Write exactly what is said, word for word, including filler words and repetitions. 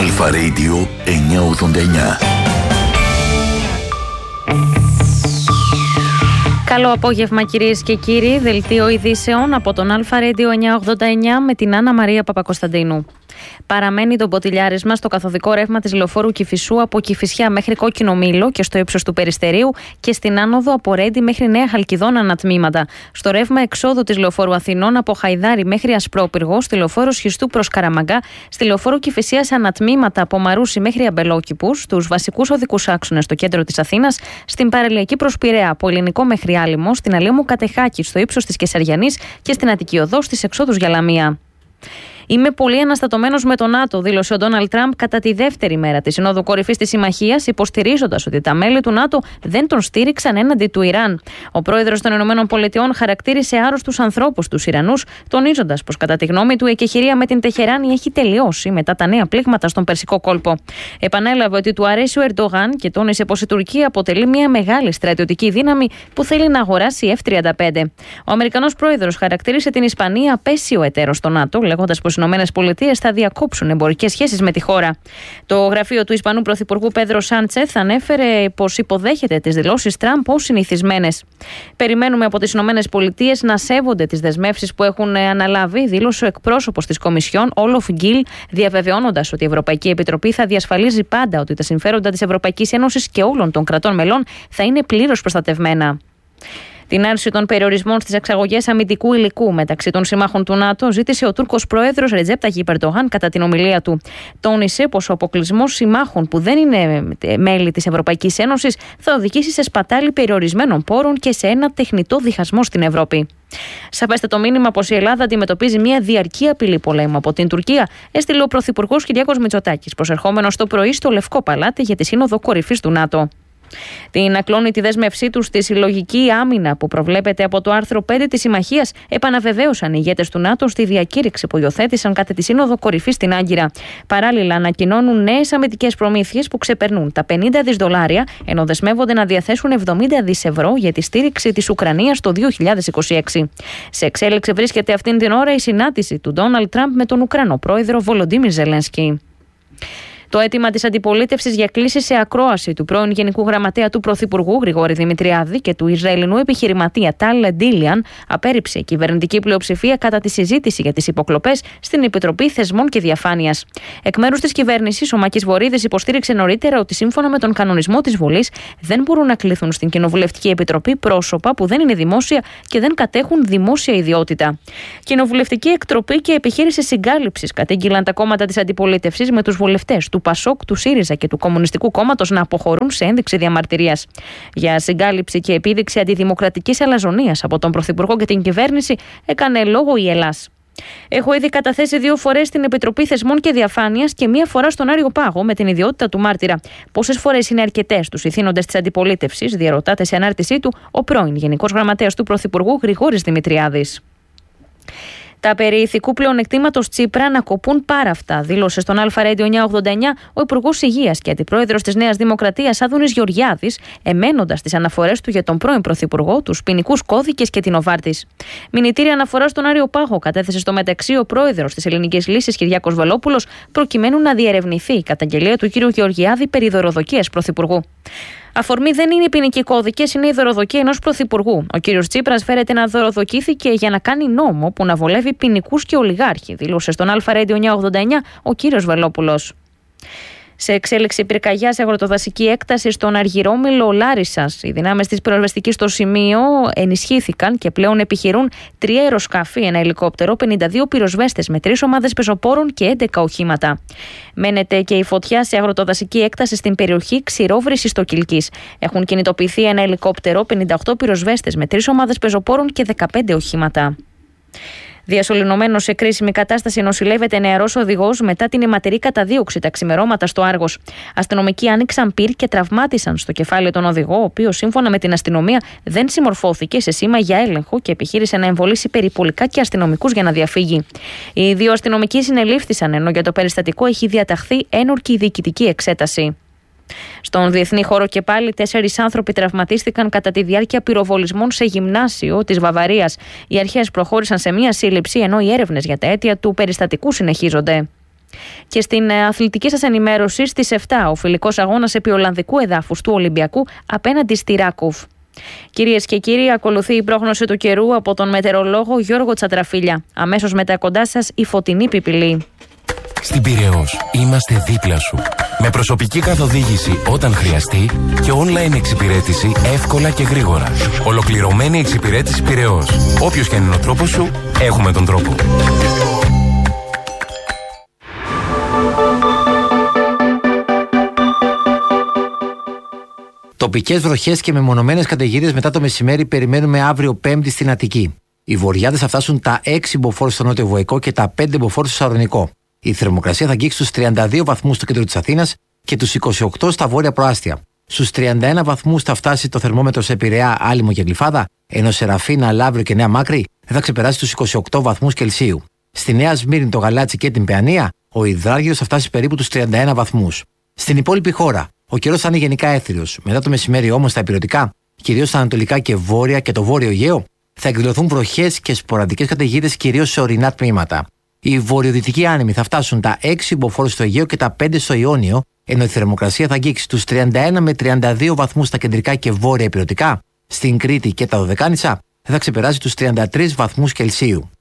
Αλφα Radio εννιακόσια ογδόντα εννιά. Καλό απόγευμα κυρίες και κύριοι, δελτίο ειδήσεων από τον Αλφα Radio εννιακόσια ογδόντα εννιά με την Άννα Μαρία Παπακοσταντίνου. Παραμένει το ποτηλιάρισμα στο καθοδικό ρεύμα της λεωφόρου Κηφισού από Κηφισιά μέχρι Κόκκινο Μήλο και στο ύψος του Περιστερίου και στην άνοδο από Ρέντι μέχρι Νέα Χαλκιδόνα ανατμήματα. Στο ρεύμα εξόδου της λεωφόρου Αθηνών από Χαϊδάρι μέχρι Ασπρόπυργο, στη λεωφόρο Σχιστού προς Καραμαγκά, στη λεωφόρο Κηφισίας ανατμήματα από Μαρούσι μέχρι Αμπελόκηπους, στους βασικούς οδικούς άξονες στο κέντρο της Αθήνας, στην παραλιακή προς Πειραιά από Ελληνικό μέχρι Άλυμο, στην Αλήμου Κατεχάκη στο ύψος της Κεσαριανής και στην Αττική Οδό στις εξόδους για Λαμία. Είμαι πολύ αναστατωμένος με τον ΝΑΤΟ, δήλωσε ο Ντόναλντ Τραμπ κατά τη δεύτερη μέρα της Συνόδου Κορυφής της Συμμαχίας, υποστηρίζοντας ότι τα μέλη του ΝΑΤΟ δεν τον στήριξαν έναντι του Ιράν. Ο πρόεδρος των ΗΠΑ χαρακτήρισε άρρωστους ανθρώπους τους Ιρανούς, τονίζοντας πως κατά τη γνώμη του η εκεχηρία με την Τεχεράνη έχει τελειώσει μετά τα νέα πλήγματα στον Περσικό κόλπο. Επανέλαβε ότι του αρέσει ο Ερντογάν και τόνισε πως η Τουρκία αποτελεί μια μεγάλη στρατιωτική δύναμη που θέλει να αγοράσει εφ τριάντα πέντε. Ο Αμερικανός πρόεδρος χαρακτήρισε την Ισπανία απέσιο εταίρο στο ΝΑΤΟ, λέγοντας πως οι ΗΠΑ θα διακόψουν εμπορικές σχέσεις με τη χώρα. Το γραφείο του Ισπανού Πρωθυπουργού Πέδρο Σάντσεθ ανέφερε πως υποδέχεται τις δηλώσεις Τραμπ ως συνηθισμένες. Περιμένουμε από τις ΗΠΑ να σέβονται τις δεσμεύσεις που έχουν αναλάβει, δήλωσε ο εκπρόσωπος της Κομισιόν, Όλοφ Γκίλ, διαβεβαιώνοντας ότι η Ευρωπαϊκή Επιτροπή θα διασφαλίζει πάντα ότι τα συμφέροντα της Ευρωπαϊκής Ένωσης και όλων των κρατών μελών θα είναι πλήρως προστατευμένα. Την άρση των περιορισμών στις εξαγωγές αμυντικού υλικού μεταξύ των συμμάχων του ΝΑΤΟ ζήτησε ο Τούρκος πρόεδρος Ρετζέπ Ταγιπ Ερντογάν κατά την ομιλία του. Τόνισε πως ο αποκλεισμός συμμάχων που δεν είναι μέλη της Ευρωπαϊκής Ένωσης θα οδηγήσει σε σπατάλη περιορισμένων πόρων και σε ένα τεχνητό διχασμό στην Ευρώπη. Σαφέστε το μήνυμα πως η Ελλάδα αντιμετωπίζει μια διαρκή απειλή πολέμου από την Τουρκία, έστειλε ο Πρωθυπουργός Κυριάκος Μητσοτάκης, προσερχόμενος το πρωί στο Λευκό Παλάτι για τη Σύνοδο Κορυφής του ΝΑΤΟ. Την ακλόνη τη δέσμευσή του στη συλλογική άμυνα που προβλέπεται από το άρθρο πέντε της Συμμαχίας επαναβεβαίωσαν οι ηγέτες του ΝΑΤΟ στη διακήρυξη που υιοθέτησαν κατά τη Σύνοδο Κορυφής στην Άγκυρα. Παράλληλα, ανακοινώνουν νέες αμυντικές προμήθειες που ξεπερνούν τα πενήντα δισεκατομμύρια δολάρια, ενώ δεσμεύονται να διαθέσουν εβδομήντα δισεκατομμύρια ευρώ για τη στήριξη της Ουκρανίας το δύο χιλιάδες είκοσι έξι. Σε εξέλιξη βρίσκεται αυτήν την ώρα η συνάντηση του Ντόναλντ Τραμπ με τον Ουκρανό πρόεδρο Βολοντίμιρ Ζελένσκι. Το αίτημα της αντιπολίτευσης για κλήση σε ακρόαση του πρώην Γενικού Γραμματέα του Πρωθυπουργού Γρηγόρη Δημητριάδη και του Ισραηλινού επιχειρηματία Τάλ Ντίλιαν απέρριψε η κυβερνητική πλειοψηφία κατά τη συζήτηση για τις υποκλοπές στην Επιτροπή Θεσμών και Διαφάνειας. Εκ μέρους της κυβέρνησης, ο Μάκης Βορίδης υποστήριξε νωρίτερα ότι σύμφωνα με τον κανονισμό της Βουλής δεν μπορούν να κληθούν στην Κοινοβουλευτική Επιτροπή πρόσωπα που δεν είναι δημόσια και δεν κατέχουν δημόσια ιδιότητα. Κοινοβουλευτική εκτροπή και επιχείρηση συγκάλυψης κατήγγειλαν τα κόμματα της αντιπολίτευσης με τους βουλευτές του Πασόκ, του ΣΥΡΙΖΑ και του Κομμουνιστικού Κόμματος να αποχωρούν σε ένδειξη διαμαρτυρίας. Για συγκάλυψη και επίδειξη αντιδημοκρατικής αλαζονίας από τον Πρωθυπουργό και την κυβέρνηση έκανε λόγο η Ελλάς. Έχω ήδη καταθέσει δύο φορές στην Επιτροπή Θεσμών και Διαφάνειας και μία φορά στον Άριο Πάγο με την ιδιότητα του μάρτυρα. Πόσες φορές είναι αρκετές τους ηθήνοντες της αντιπολίτευσης, διαρωτάται σε ανάρτησή του ο πρώην Γενικός Γραμματέας του Πρωθυπουργού Γρηγόρης Δημητριάδης. Τα περί ηθικού πλεονεκτήματος Τσίπρα να κοπούν πάρα αυτά, δήλωσε στον Αλφα Radio εννιακόσια ογδόντα εννιά ο Υπουργός Υγείας και Αντιπρόεδρος της Νέας Δημοκρατίας Άδωνης Γεωργιάδης, εμένοντας τις αναφορές του για τον πρώην Πρωθυπουργό, τους ποινικούς κώδικες και την Οβάρτης. Μηνυτήρια αναφορά στον Άριο Πάγο κατέθεσε στο μεταξύ ο Πρόεδρος της Ελληνικής Λύσης Κυριάκος Βελόπουλος, προκειμένου να διερευνηθεί η καταγγελία του κ. Γεωργιάδη περί δωροδοκίας Πρωθυπουργού. Αφορμή δεν είναι οι ποινικοί κώδικες, είναι η δωροδοκία ενός πρωθυπουργού. Ο κύριος Τσίπρας φέρεται να δωροδοκήθηκε για να κάνει νόμο που να βολεύει ποινικούς και ολιγάρχη, δήλωσε στον Αλφα Radio εννιακόσια ογδόντα εννιά ο κύριος Βελόπουλος. Σε εξέλιξη πυρκαγιά σε αγροτοδασική έκταση στον Αργυρόμυλο Λάρισσας. Οι δυνάμεις της πυροσβεστικής στο σημείο ενισχύθηκαν και πλέον επιχειρούν τρία αεροσκάφη, ένα ελικόπτερο, πενήντα δύο πυροσβέστες με τρεις ομάδες πεζοπόρων και έντεκα οχήματα. Μένεται και η φωτιά σε αγροτοδασική έκταση στην περιοχή Ξηρόβρυσης στο Κιλκής. Έχουν κινητοποιηθεί ένα ελικόπτερο, πενήντα οκτώ πυροσβέστες με τρεις ομάδες πεζοπόρων και δεκαπέντε οχήματα. Διασωληνωμένος σε κρίσιμη κατάσταση νοσηλεύεται νεαρός οδηγός μετά την αιματερή καταδίωξη τα ξημερώματα στο Άργος. Αστυνομικοί άνοιξαν πυρ και τραυμάτισαν στο κεφάλι τον οδηγό, ο οποίος σύμφωνα με την αστυνομία δεν συμμορφώθηκε σε σήμα για έλεγχο και επιχείρησε να εμβολήσει περιπολικά και αστυνομικούς για να διαφύγει. Οι δύο αστυνομικοί συνελήφθησαν, ενώ για το περιστατικό έχει διαταχθεί ένορκη διοικητική εξέταση. Στον διεθνή χώρο και πάλι, τέσσερις άνθρωποι τραυματίστηκαν κατά τη διάρκεια πυροβολισμών σε γυμνάσιο της Βαβαρίας. Οι αρχές προχώρησαν σε μία σύλληψη, ενώ οι έρευνες για τα αίτια του περιστατικού συνεχίζονται. Και στην αθλητική σας ενημέρωση, στις επτά ο φιλικός αγώνας επί Ολλανδικού εδάφους του Ολυμπιακού απέναντι στη Ράκοβ. Κυρίες και κύριοι, ακολουθεί η πρόγνωση του καιρού από τον μετεωρολόγο Γιώργο Τσατραφίλια. Αμέσως μετά κοντά σας η φωτεινή πιπηλή. Στην Πειραιώς είμαστε δίπλα σου. Με προσωπική καθοδήγηση όταν χρειαστεί και online εξυπηρέτηση εύκολα και γρήγορα. Ολοκληρωμένη εξυπηρέτηση Πειραιώς. Όποιος και είναι ο τρόπος σου, έχουμε τον τρόπο. Τοπικές βροχές και μεμονωμένες καταιγίδες μετά το μεσημέρι περιμένουμε αύριο Πέμπτη στην Αττική. Οι βορειάδες θα φτάσουν τα έξι μποφόρ στο νότιο Βοϊκό και τα πέντε μποφόρ στο Σαρονικό. Η θερμοκρασία θα αγγίξει στους τριάντα δύο βαθμούς στο κέντρο της Αθήνας και τους είκοσι οκτώ στα βόρεια προάστια. Στους τριάντα ένα βαθμούς θα φτάσει το θερμόμετρο σε Πειραιά, Άλυμο και Γλυφάδα, ενώ σε Ραφίνα, Λαύριο και Νέα Μάκρη δεν θα ξεπεράσει τους είκοσι οκτώ βαθμούς Κελσίου. Στη Νέα Σμύρνη, το Γαλάτσι και την Παιανία, ο υδράργυρος θα φτάσει περίπου τους τριάντα ένα βαθμούς. Στην υπόλοιπη χώρα, ο καιρός θα είναι γενικά έθριος. Μετά το μεσημέρι όμως στα ηπειρωτικά, κυρίως στα ανατολικά και βόρεια και το βόρειο Αιγαίο, θα εκδηλωθούν βροχές και σποραδικές καταιγίδες κυρίως σε ορεινά τμήματα. Οι βορειοδυτικοί άνεμοι θα φτάσουν τα έξι μποφόρ στο Αιγαίο και τα πέντε στο Ιόνιο, ενώ η θερμοκρασία θα αγγίξει τους τριάντα ένα με τριάντα δύο βαθμούς στα κεντρικά και βόρεια ηπειρωτικά. Στην Κρήτη και τα Δωδεκάνησα δεν θα ξεπεράσει τους τριάντα τρεις βαθμούς Κελσίου.